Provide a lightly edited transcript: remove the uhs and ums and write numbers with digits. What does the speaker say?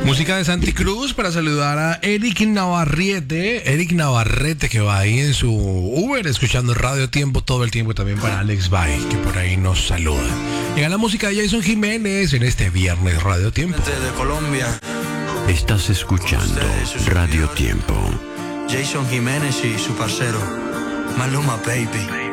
Música de Santi Cruz para saludar a Eric Navarrete que va ahí en su Uber escuchando Radio Tiempo todo el tiempo, también para Alex Bay que por ahí nos saluda. Llega la música de Jason Jiménez en este viernes Radio Tiempo. De Colombia. Estás escuchando Radio Tiempo. Jason Jiménez y su parcero Maluma Baby.